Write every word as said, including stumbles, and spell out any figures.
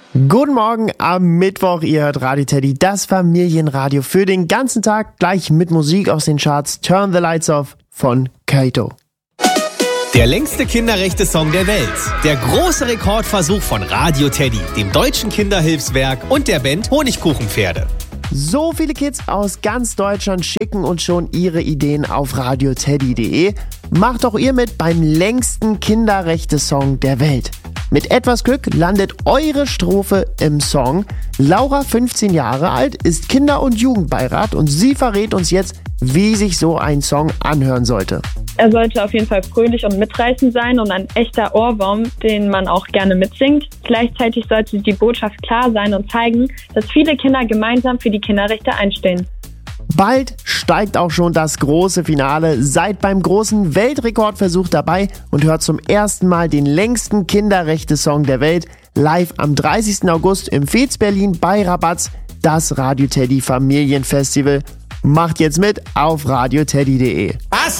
Guten Morgen am Mittwoch, ihr hört Radio Teddy, das Familienradio für den ganzen Tag, gleich mit Musik aus den Charts. Turn the Lights Off von Kaito. Der längste Kinderrechte-Song der Welt. Der große Rekordversuch von Radio Teddy, dem Deutschen Kinderhilfswerk und der Band Honigkuchenpferde. So viele Kids aus ganz Deutschland schicken uns schon ihre Ideen auf radioteddy punkt de. Macht auch ihr mit beim längsten Kinderrechte-Song der Welt. Mit etwas Glück landet eure Strophe im Song. Laura, fünfzehn Jahre alt, ist Kinder- und Jugendbeirat und sie verrät uns jetzt, wie sich so ein Song anhören sollte. Er sollte auf jeden Fall fröhlich und mitreißend sein und ein echter Ohrwurm, den man auch gerne mitsingt. Gleichzeitig sollte die Botschaft klar sein und zeigen, dass viele Kinder gemeinsam für die Kinderrechte einstehen. Bald steigt auch schon das große Finale. Seid beim großen Weltrekordversuch dabei und hört zum ersten Mal den längsten Kinderrechte-Song der Welt live am dreißigsten August im Fez Berlin bei Rabatz, das Radio Teddy Familienfestival. Macht jetzt mit auf radioteddy punkt de.